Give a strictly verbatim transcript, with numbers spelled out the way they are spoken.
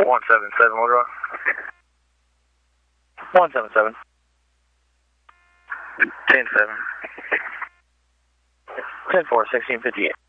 one seven seven, what wrong? one seven seven. ten seven. ten four, sixteen fifty-eight.